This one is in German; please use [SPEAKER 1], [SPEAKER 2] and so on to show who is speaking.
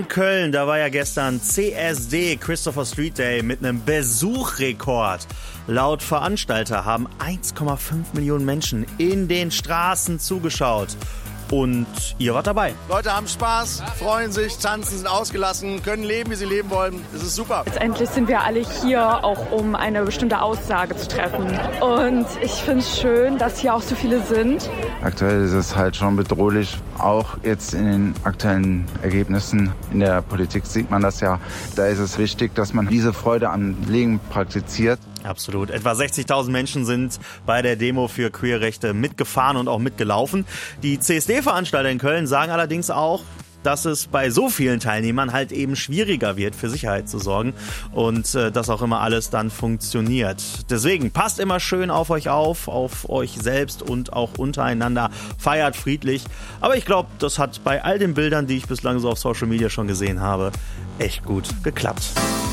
[SPEAKER 1] In Köln, da war ja gestern CSD, Christopher Street Day, mit einem Besuchrekord. Laut Veranstalter haben 1,5 Millionen Menschen in den Straßen zugeschaut. Und ihr wart dabei.
[SPEAKER 2] Leute haben Spaß, freuen sich, tanzen, sind ausgelassen, können leben, wie sie leben wollen. Das ist super.
[SPEAKER 3] Letztendlich sind wir alle hier, auch um eine bestimmte Aussage zu treffen. Und ich finde es schön, dass hier auch so viele sind.
[SPEAKER 4] Aktuell ist es halt schon bedrohlich. Auch jetzt in den aktuellen Ergebnissen in der Politik sieht man das ja. Da ist es wichtig, dass man diese Freude am Leben praktiziert.
[SPEAKER 1] Absolut. Etwa 60.000 Menschen sind bei der Demo für Queerrechte mitgefahren und auch mitgelaufen. Die CSD-Veranstalter in Köln sagen allerdings auch, dass es bei so vielen Teilnehmern halt eben schwieriger wird, für Sicherheit zu sorgen und dass auch immer alles dann funktioniert. Deswegen passt immer schön auf euch selbst und auch untereinander, feiert friedlich. Aber ich glaube, das hat bei all den Bildern, die ich bislang so auf Social Media schon gesehen habe, echt gut geklappt.